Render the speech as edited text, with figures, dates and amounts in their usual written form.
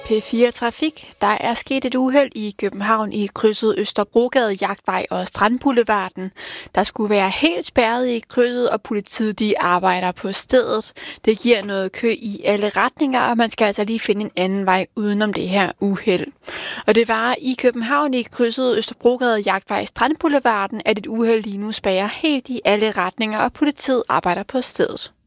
P4 Trafik. Der er sket et uheld i København i krydset Østerbrogade, Jagtvej og Strandboulevarden. Der skulle være helt spærret i krydset, og politiet de arbejder på stedet. Det giver noget kø i alle retninger, og man skal altså lige finde en anden vej udenom det her uheld. Og det var i København i krydset Østerbrogade, Jagtvej og Strandboulevarden, at et uheld lige nu spærrer helt i alle retninger, og politiet arbejder på stedet.